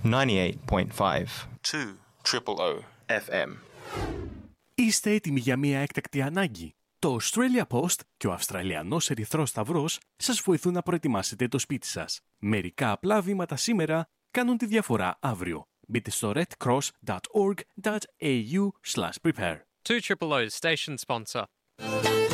98.5 2 FM. Είστε έτοιμοι για μια έκτακτη ανάγκη? Το Australia Post και ο Αυστραλιανός Ερυθρός Σταυρός σας βοηθούν να προετοιμάσετε το σπίτι σας. Μερικά απλά βήματα σήμερα κάνουν τη διαφορά αύριο. Μπείτε στο redcross.org.au/prepare. 2 Station sponsor.